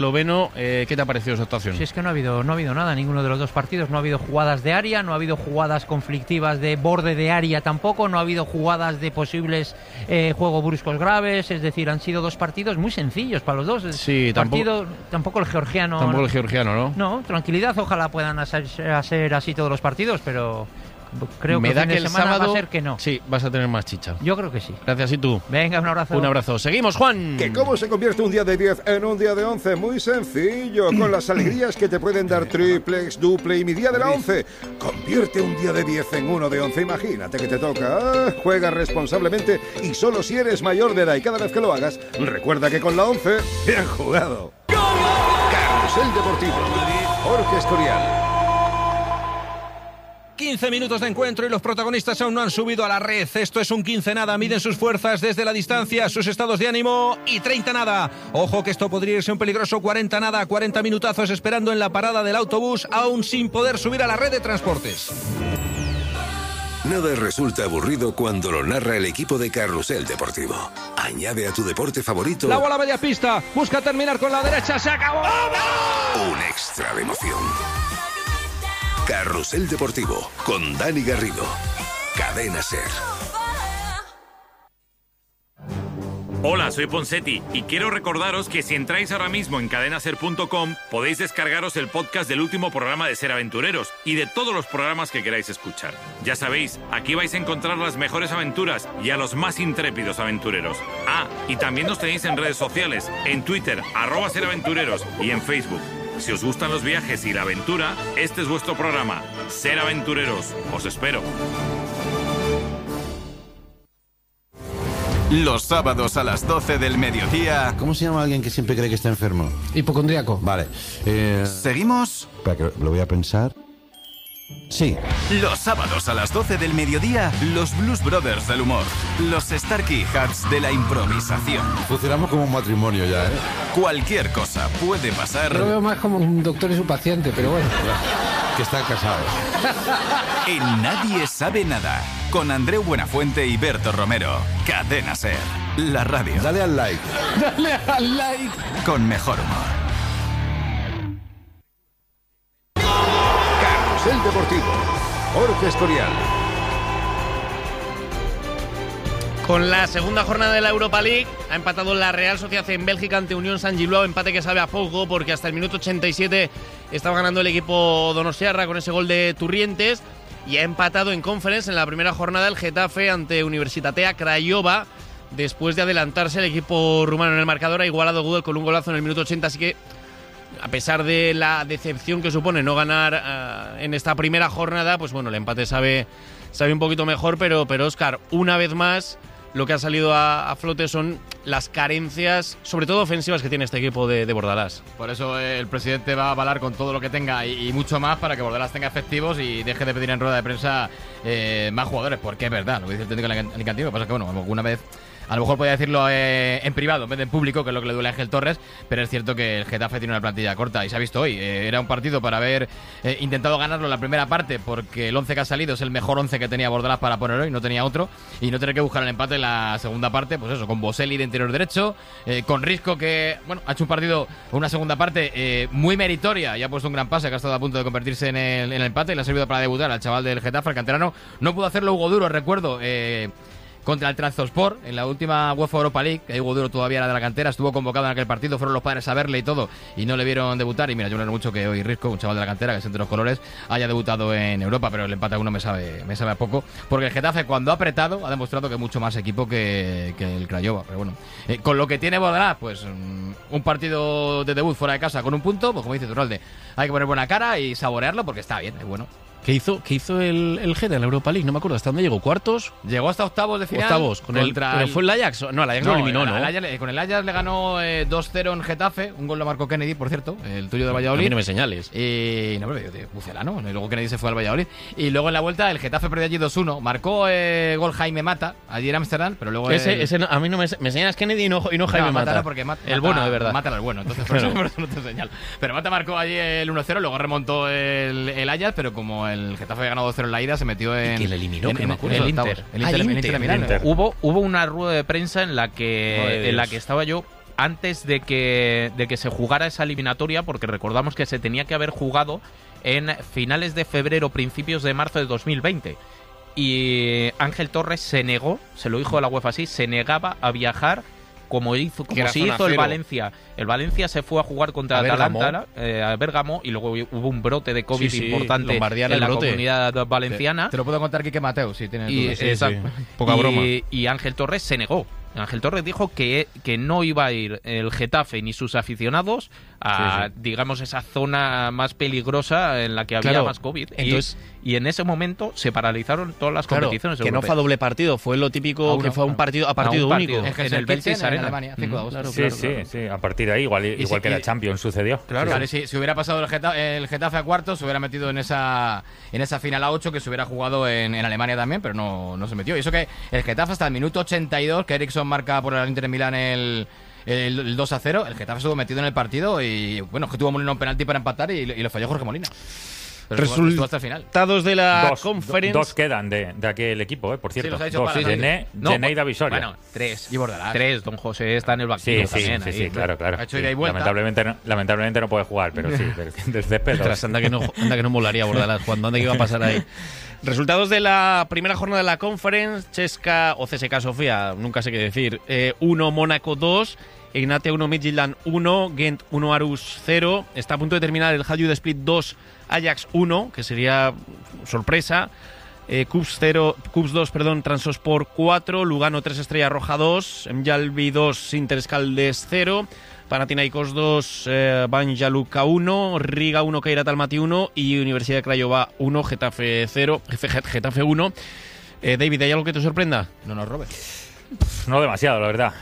esloveno, ¿qué te ha parecido su actuación? Si es que no ha habido nada en ninguno de los dos partidos. No ha habido jugadas de área, no ha habido jugadas conflictivas de borde de área tampoco, no ha habido jugadas de posibles juego bruscos graves. Es decir, han sido dos partidos muy sencillos para los dos. Sí, tampoco el georgiano. Tampoco el georgiano, ¿no? No, tranquilidad, ojalá puedan ser así todos los partidos, pero creo que el fin de semana va a ser que no. Sí, vas a tener más chicha. Yo creo que sí. Gracias, y tú. Venga, un abrazo. Un abrazo. Seguimos, Juan. ¿Que cómo se convierte un día de 10 en un día de 11? Muy sencillo, con las alegrías que te pueden dar triplex, duple y mi día de la 11. Convierte un día de 10 en uno de 11. Imagínate que te toca. Juega responsablemente y solo si eres mayor de edad. Y cada vez que lo hagas, recuerda que con la 11, bien jugado. Carrusel Deportivo. Jorge Escorial. 15 minutos de encuentro y los protagonistas aún no han subido a la red. Esto es un 15 nada, miden sus fuerzas desde la distancia, sus estados de ánimo, y 30 nada. Ojo que esto podría irse un peligroso 40 nada, 40 minutazos esperando en la parada del autobús, aún sin poder subir a la red de transportes. Nada resulta aburrido cuando lo narra el equipo de Carrusel Deportivo. Añade a tu deporte favorito La bola a media pista, busca terminar con la derecha, se acabó. un extra de emoción. Carrusel Deportivo con Dani Garrido. Cadena SER. Hola, soy Ponseti y quiero recordaros que si entráis ahora mismo en cadenaser.com podéis descargaros el podcast del último programa de Ser Aventureros y de todos los programas que queráis escuchar. Ya sabéis, aquí vais a encontrar las mejores aventuras y a los más intrépidos aventureros. Ah, y también nos tenéis en redes sociales, en Twitter, @seraventureros y en Facebook. Si os gustan los viajes y la aventura, este es vuestro programa. Ser Aventureros. Os espero. Los sábados a las 12 del mediodía. ¿Cómo se llama alguien que siempre cree que está enfermo? Hipocondríaco. Vale. ¿Seguimos? Espera, que lo voy a pensar. Sí. Los sábados a las 12 del mediodía, los Blues Brothers del humor. Los Starkey Hats de la improvisación. Funcionamos como un matrimonio ya, ¿eh? Cualquier cosa puede pasar. Yo lo veo más como un doctor y su paciente, pero bueno. Que están casados. En Nadie Sabe Nada. Con Andreu Buenafuente y Berto Romero. Cadena SER. La radio. Dale al like. Dale al like. Con mejor humor. Carrusel Deportivo. Jorge Escorial. Con la segunda jornada de la Europa League ha empatado la Real Sociedad en Bélgica ante Unión Saint-Gilloise, empate que sabe a poco porque hasta el minuto 87 estaba ganando el equipo donostiarra con ese gol de Turrientes, y ha empatado en Conference en la primera jornada el Getafe ante Universitatea Craiova después de adelantarse el equipo rumano en el marcador. Ha igualado Google con un golazo en el minuto 80, así que a pesar de la decepción que supone no ganar en esta primera jornada, pues bueno, el empate sabe un poquito mejor, pero Óscar, una vez más lo que ha salido a flote son las carencias, sobre todo ofensivas, que tiene este equipo de Bordalás. Por eso el presidente va a avalar con todo lo que tenga y mucho más para que Bordalás tenga efectivos y deje de pedir en rueda de prensa más jugadores, porque es verdad, lo que dice el técnico alicantino. Lo que pasa es que, bueno, alguna vez a lo mejor podía decirlo en privado en vez de en público, que es lo que le duele a Ángel Torres, pero es cierto que el Getafe tiene una plantilla corta y se ha visto hoy. Era un partido para haber intentado ganarlo en la primera parte, porque el 11 que ha salido es el mejor 11 que tenía Bordalás para poner hoy, no tenía otro, y no tener que buscar el empate en la segunda parte, pues eso, con Boselli de interior derecho, con Risco, que bueno, ha hecho un partido, una segunda parte muy meritoria y ha puesto un gran pase que ha estado a punto de convertirse en el empate y le ha servido para debutar al chaval del Getafe, al canterano. No pudo hacerlo Hugo Duro, recuerdo, contra el Trabzonspor en la última UEFA Europa League, que Hugo Duro todavía era de la cantera, estuvo convocado en aquel partido, fueron los padres a verle y todo, y no le vieron debutar. Y mira, yo me alegro mucho que hoy Risco, un chaval de la cantera que es entre los colores, haya debutado en Europa, pero el empate a uno me sabe a poco, porque el Getafe, cuando ha apretado, ha demostrado que es mucho más equipo que el Craiova. Pero bueno, con lo que tiene Bordalás, pues un partido de debut fuera de casa con un punto, pues como dice Turralde, hay que poner buena cara y saborearlo porque está bien, es bueno. ¿Qué hizo el Geta en la Europa League? No me acuerdo. ¿Hasta dónde llegó? ¿Cuartos? Llegó hasta octavos de final. Octavos. ¿Pero fue el Ajax? No, el Ajax lo eliminó, ¿no? Con el Ajax le ganó 2-0 en Getafe. Un gol lo marcó Kennedy, por cierto, el tuyo de Valladolid. A mí no me señales. Y no, pero de Bucelano. Y luego Kennedy se fue al Valladolid. Y luego en la vuelta el Getafe perdió allí 2-1. Marcó gol Jaime Mata, allí en Ámsterdam, pero luego... Ese a mí no me señalas Kennedy y no Jaime Mata. Porque el bueno, de verdad. Mata era el bueno, entonces por eso no te señalo. Pero Mata marcó allí el 1-0, luego remontó el Ajax, pero como el Getafe había ganado 2-0 en la ida, se metió en... ¿Y quién le eliminó? El Inter. Hubo una rueda de prensa en la que estaba yo antes de que se jugara esa eliminatoria, porque recordamos que se tenía que haber jugado en finales de febrero, principios de marzo de 2020. Y Ángel Torres se negó, se lo dijo de la UEFA así, se negaba a viajar como se hizo el Valencia. El Valencia se fue a jugar contra Atalanta, a Bérgamo, y luego hubo un brote de COVID importante en la comunidad valenciana. Te lo puedo contar Quique Mateu, si tienes dudas. Poca broma. Y Ángel Torres se negó. Ángel Torres dijo que no iba a ir el Getafe ni sus aficionados a, digamos, esa zona más peligrosa en la que había más COVID. Entonces, y en ese momento se paralizaron todas las competiciones que no fue a doble partido, fue lo típico que fue a partido único. En el Beltis Arena, Alemania, 5 de agosto. Sí, a partir de ahí, igual que la Champions sucedió. Claro, si hubiera pasado el Getafe a cuartos, se hubiera metido en esa final a 8 que se hubiera jugado en Alemania también, pero no se metió. Y eso que el Getafe hasta el minuto 82, que Eriksson marca por el Inter de Milán el 2-0, el Getafe estuvo metido en el partido y bueno, que tuvo Molina un penalti para empatar y lo falló Jorge Molina. Resultados hasta el final. De la Conference. Dos quedan de aquel equipo, por cierto. Sí, dos. Gené y Davisoria. Bueno, 3. Y Bordalás. 3. Don José está en el banquillo también. Sí, claro. Ha hecho ida y vuelta. Lamentablemente no puede jugar, pero sí, del césped. Anda que no molaría Bordalás jugando. ¿Dónde iba a pasar ahí? Resultados de la primera jornada de la Conference. Chesca o CSKA Sofía, nunca sé qué decir. 1, Mónaco 2. Ignatia 1, Midtjylland 1, Gent 1, Aarhus 0. Está a punto de terminar el Hajduk Split 2, Ajax 1, que sería sorpresa. Cups 2, Transospor 4, Lugano 3, Estrella Roja 2, Mjalbi 2, Interscaldes 0, Panathinaikos 2, Banja Luka 1, Riga 1, Kairat Almaty 1 y Universidad de Craiova 1, Getafe 0, Getafe 1. David, ¿hay algo que te sorprenda? No nos robes. No demasiado, la verdad.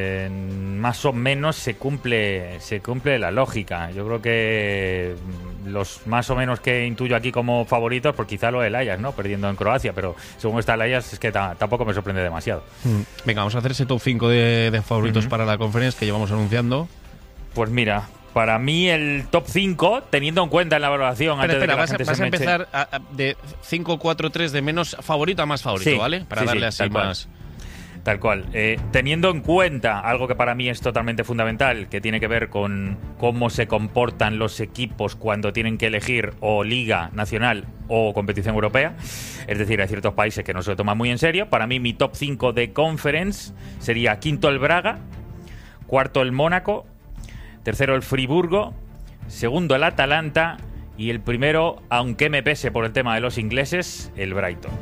Más o menos se cumple la lógica. Yo creo que los más o menos que intuyo aquí como favoritos, pues quizá lo del Ajax, ¿no? Perdiendo en Croacia, pero según está el Ajax es que tampoco me sorprende demasiado. Venga, vamos a hacer ese top 5 de favoritos para la conferencia que llevamos anunciando. Pues mira, para mí el top 5, teniendo en cuenta en la valoración... Vas a empezar de 5-4-3 de menos favorito a más favorito, ¿vale? Para darle así más... Tal cual. Teniendo en cuenta algo que para mí es totalmente fundamental, que tiene que ver con cómo se comportan los equipos cuando tienen que elegir o liga nacional o competición europea. Es decir, hay ciertos países que no se lo toman muy en serio. Para mí mi top 5 de Conference sería quinto el Braga, cuarto el Mónaco, tercero el Friburgo, segundo el Atalanta y el primero, aunque me pese por el tema de los ingleses, el Brighton.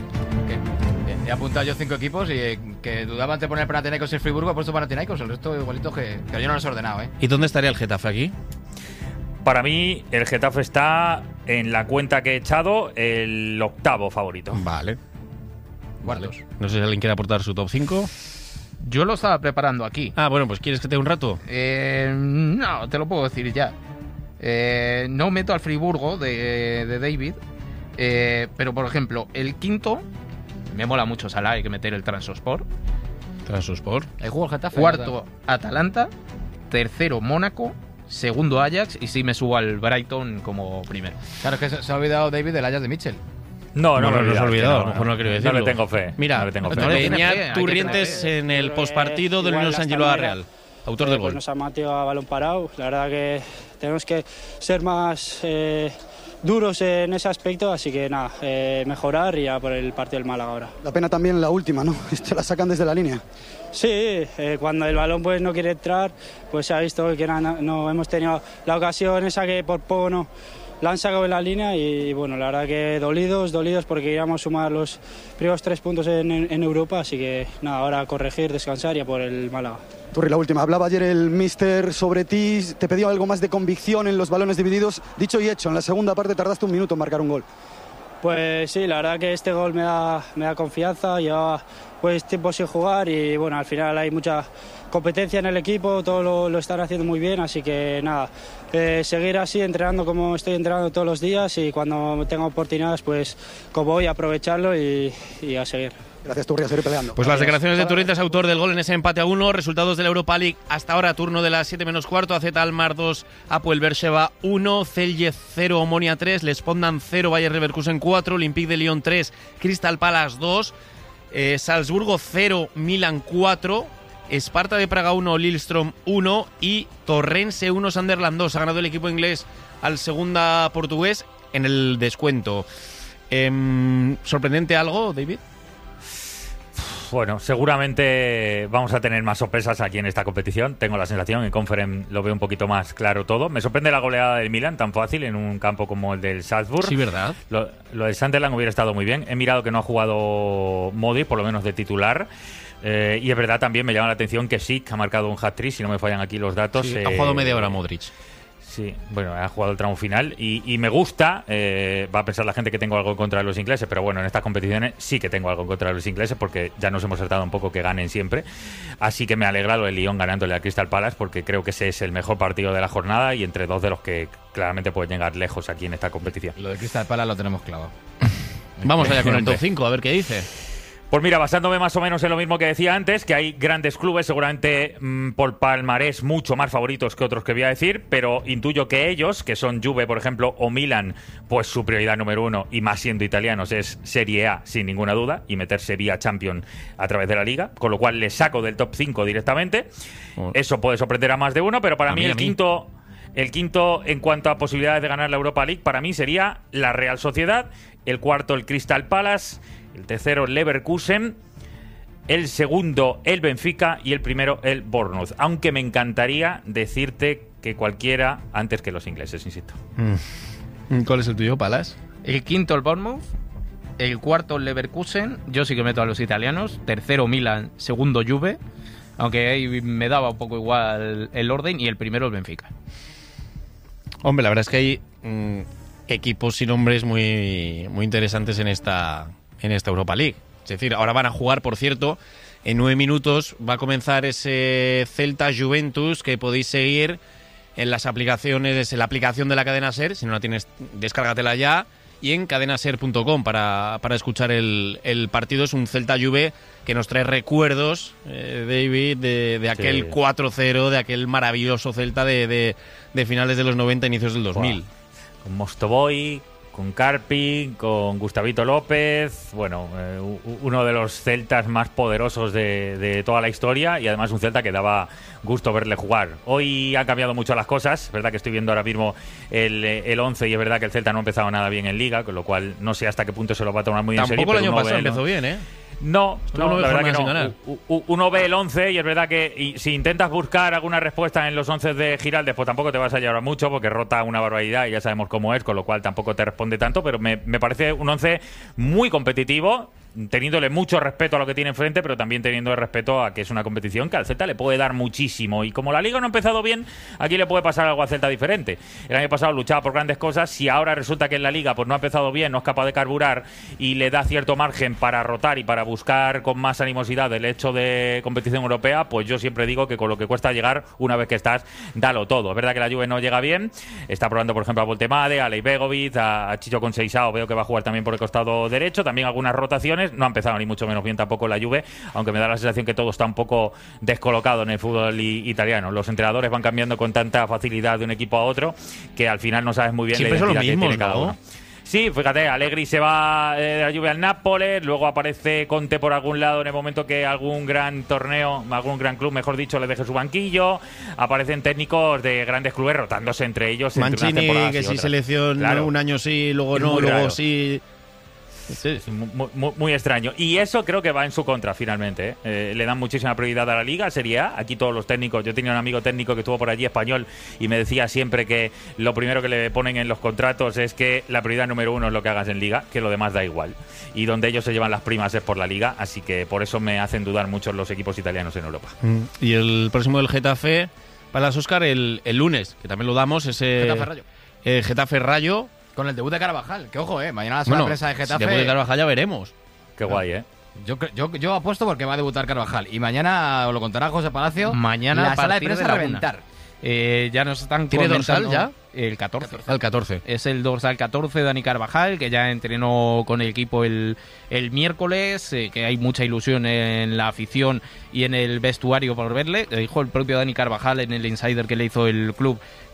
He apuntado yo 5 equipos y que dudaban de poner Panathinaikos y el Friburgo, he puesto Panathinaikos, el resto igualitos que yo no los he ordenado, ¿eh? ¿Y dónde estaría el Getafe aquí? Para mí, el Getafe está en la cuenta que he echado, el octavo favorito. Vale. Cuartos. No sé si alguien quiere aportar su top 5. Yo lo estaba preparando aquí. Bueno, pues ¿quieres que te dé un rato? No, te lo puedo decir ya. No meto al Friburgo de David, pero por ejemplo, el quinto... Me mola mucho Salah, hay que meter el Transospor. El juego el Getafe. Cuarto, Atalanta. Tercero, Mónaco. Segundo, Ajax. Y sí me subo al Brighton como primero. Claro, es que se ha olvidado David del Ajax de Mitchell. No lo he olvidado. A lo mejor no quiero decirlo. No le tengo fe. Mira, Peña Turrientes en el postpartido del Unión San Giloa Real. Autor del gol. Nos ha matado a balón parado. La verdad que tenemos que ser más... duros en ese aspecto, así que nada, mejorar y ya por el partido del Málaga ahora. La pena también la última, ¿no? Esto la sacan desde la línea. Sí, cuando el balón pues no quiere entrar, pues se ha visto que no hemos tenido la ocasión esa que por poco no la han sacado en la línea y bueno, la verdad que dolidos porque queríamos sumar los primeros 3 puntos en Europa, así que nada, ahora corregir, descansar y a por el Málaga. Turri, la última. Hablaba ayer el míster sobre ti, te pidió algo más de convicción en los balones divididos. Dicho y hecho, en la segunda parte tardaste un minuto en marcar un gol. Pues sí, la verdad que este gol me da confianza, llevaba pues tiempo sin jugar y bueno, al final hay mucha competencia en el equipo, todo lo están haciendo muy bien, así que nada, seguir así entrenando como estoy entrenando todos los días y cuando tenga oportunidades pues como voy a aprovecharlo y a seguir. Gracias, Turri, a seguir peleando. Pues las declaraciones de Turrientes, autor del gol en ese empate a 1. Resultados de la Europa League hasta ahora, turno de las 7 menos cuarto. AZ Alkmaar 2, Apoel Beersheva 1, Celje 0, Omonia 3, Les Spondan 0, Bayer Leverkusen 4, Olympique de Lyon 3, Crystal Palace 2, Salzburgo 0, Milan 4, Sparta de Praga 1, Lillestrøm 1 y Torrense 1, Sunderland 2. Ha ganado el equipo inglés al segunda portugués en el descuento. ¿Sorprendente algo, David? Bueno, seguramente vamos a tener más sorpresas aquí en esta competición. Tengo la sensación, en Conference lo veo un poquito más claro todo. Me sorprende la goleada del Milan, tan fácil, en un campo como el del Salzburg. Sí, ¿verdad? Lo del Sunderland hubiera estado muy bien. He mirado que no ha jugado Modric, por lo menos de titular. Y es verdad, también me llama la atención que Sik ha marcado un hat-trick, si no me fallan aquí los datos. Sí, ha jugado media hora Modric. Sí, bueno, ha jugado el tramo final y me gusta. Va a pensar la gente que tengo algo en contra de los ingleses, pero bueno, en estas competiciones sí que tengo algo en contra de los ingleses porque ya nos hemos tratado un poco que ganen siempre. Así que me alegra lo del Lyon ganándole al Crystal Palace porque creo que ese es el mejor partido de la jornada y entre dos de los que claramente pueden llegar lejos aquí en esta competición. Lo de Crystal Palace lo tenemos clavado. Vamos allá con el top 5, a ver qué dice. Pues mira, basándome más o menos en lo mismo que decía antes, que hay grandes clubes, seguramente por palmarés mucho más favoritos que otros que voy a decir, pero intuyo que ellos, que son Juve, por ejemplo, o Milan, pues su prioridad número uno, y más siendo italianos, es Serie A, sin ninguna duda, y meterse vía Champions a través de la Liga, con lo cual les saco del top 5 directamente. Eso puede sorprender a más de uno, pero para mí el quinto en cuanto a posibilidades de ganar la Europa League, para mí sería la Real Sociedad, el cuarto el Crystal Palace, el tercero el Leverkusen, el segundo el Benfica y el primero el Bournemouth. Aunque me encantaría decirte que cualquiera antes que los ingleses, insisto. ¿Cuál es el tuyo, Palace? El quinto el Bournemouth, el cuarto el Leverkusen, yo sí que meto a los italianos, tercero Milan, segundo Juve, aunque ahí me daba un poco igual el orden, y el primero el Benfica. Hombre, la verdad es que hay equipos y nombres muy, muy interesantes en esta Europa League. Es decir, ahora van a jugar, por cierto, en 9 minutos va a comenzar ese Celta-Juventus que podéis seguir en las aplicaciones, en la aplicación de la cadena SER. Si no la tienes, descárgatela ya. Y en cadenaser.com para escuchar el partido. Es un Celta-Juve que nos trae recuerdos, David, de aquel 4-0, de aquel maravilloso Celta de finales de los 90, inicios del 2000. Wow. Con Mostovoy, con Carpi, con Gustavito López, bueno, uno de los celtas más poderosos de toda la historia, y además un Celta que daba gusto verle jugar. Hoy han cambiado mucho las cosas, es verdad que estoy viendo ahora mismo el 11 y es verdad que el Celta no ha empezado nada bien en Liga, con lo cual no sé hasta qué punto se lo va a tomar muy en serio. Tampoco el año pasado empezó bien, ¿eh? No, la verdad que no. Uno ve el 11 y es verdad que si intentas buscar alguna respuesta en los 11 de Giraldez, pues tampoco te vas a llevar mucho porque rota una barbaridad y ya sabemos cómo es, con lo cual tampoco te responde tanto, pero me parece un 11 muy competitivo, teniéndole mucho respeto a lo que tiene enfrente, pero también teniendo el respeto a que es una competición que al Celta le puede dar muchísimo, y como la Liga no ha empezado bien, aquí le puede pasar algo al Celta diferente. El año pasado luchaba por grandes cosas, si ahora resulta que en la Liga pues no ha empezado bien, no es capaz de carburar y le da cierto margen para rotar y para buscar con más animosidad el hecho de competición europea, pues yo siempre digo que con lo que cuesta llegar, una vez que estás, dalo todo. Es verdad que la Juve no llega bien, está probando por ejemplo a Voltemade, a Aleix Begovic, a Chicho Conceição, veo que va a jugar también por el costado derecho, también algunas rotaciones. No ha empezado ni mucho menos bien tampoco la Juve, aunque me da la sensación que todo está un poco descolocado en el fútbol italiano. Los entrenadores van cambiando con tanta facilidad de un equipo a otro que al final no sabes muy bien siempre la identidad son los mismos, que tiene cada uno. Sí, fíjate, Allegri se va de la Juve al Nápoles, luego aparece Conte por algún lado en el momento que algún gran torneo, algún gran club, mejor dicho, le deje su banquillo. Aparecen técnicos de grandes clubes rotándose entre ellos. Mancini, entre que sí selección, claro, un año sí, luego no, luego raro. Sí. Sí, muy extraño. Y eso creo que va en su contra finalmente, ¿eh? Le dan muchísima prioridad a la Liga, Serie A. Aquí todos los técnicos, yo tenía un amigo técnico que estuvo por allí, español, y me decía siempre que lo primero que le ponen en los contratos es que la prioridad número uno es lo que hagas en Liga, que lo demás da igual. Y donde ellos se llevan las primas es por la Liga, así que por eso me hacen dudar mucho los equipos italianos en Europa. Y el próximo del Getafe, para las Óscar, el lunes, que también lo damos, ese Getafe-Rayo. Getafe-Rayo. Con el debut de Carvajal, que ojo, mañana la sala de prensa de Getafe. Debut de Carvajal ya veremos. Qué guay, Yo apuesto porque va a debutar Carvajal. Y mañana, os lo contará José Palacio, mañana la sala de prensa a reventar. Ya nos están ¿Tiene dorsal ya? El 14. El 14. Es el dorsal 14 Dani Carvajal, que ya entrenó con el equipo el miércoles, que hay mucha ilusión en la afición y en el vestuario por verle. Dijo el propio Dani Carvajal en el insider que le hizo el club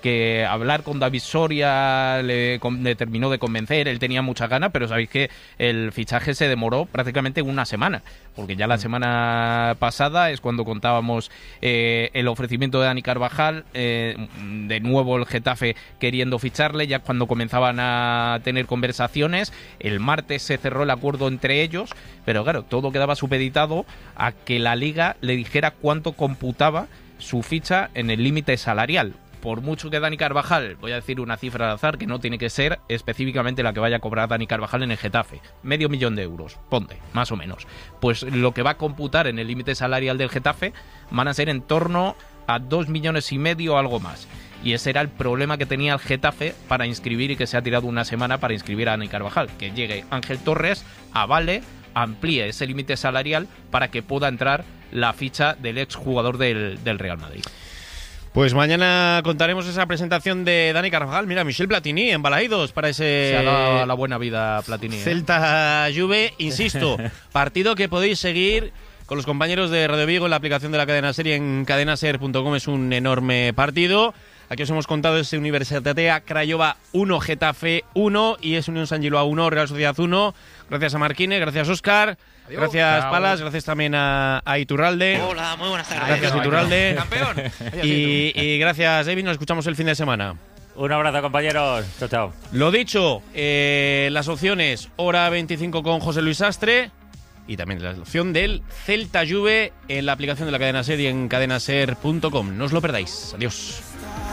que hablar con David Soria le terminó de convencer, él tenía muchas ganas, pero sabéis que el fichaje se demoró prácticamente una semana, porque ya la semana pasada es cuando contábamos el ofrecimiento de Dani Carvajal, de nuevo el Getafe queriendo ficharle, ya cuando comenzaban a tener conversaciones. El martes se cerró el acuerdo entre ellos, pero claro, todo quedaba supeditado a que la Liga le dijera cuánto computaba su ficha en el límite salarial. Por mucho que Dani Carvajal, voy a decir una cifra al azar, que no tiene que ser específicamente la que vaya a cobrar Dani Carvajal en el Getafe, 500.000 euros, ponte, más o menos. Pues lo que va a computar en el límite salarial del Getafe van a ser en torno a 2,5 millones o algo más. Y ese era el problema que tenía el Getafe para inscribir, y que se ha tirado una semana para inscribir a Dani Carvajal, que llegue Ángel Torres, avale, amplíe ese límite salarial para que pueda entrar la ficha del exjugador del Real Madrid. Pues mañana contaremos esa presentación de Dani Carvajal. Mira, Michel Platini en Balaídos para ese... Se ha dado la buena vida Platini. Celta Juve, insisto, partido que podéis seguir con los compañeros de Radio Vigo en la aplicación de la Cadena Ser y en cadenaser.com. Es un enorme partido. Aquí os hemos contado ese Universitatea Craiova 1, Getafe 1 y es Unión San Giloa 1, Real Sociedad 1. Gracias a Marquine, gracias Óscar, gracias Chao. Palas, gracias también a Iturralde. Hola, muy buenas tardes. Gracias Iturralde. Campeón. Y gracias David, nos escuchamos el fin de semana. Un abrazo, compañeros. Chao, chao. Lo dicho, las opciones, hora 25 con José Luis Sastre y también la opción del Celta Juve en la aplicación de la Cadena Ser y en cadenaser.com. No os lo perdáis. Adiós.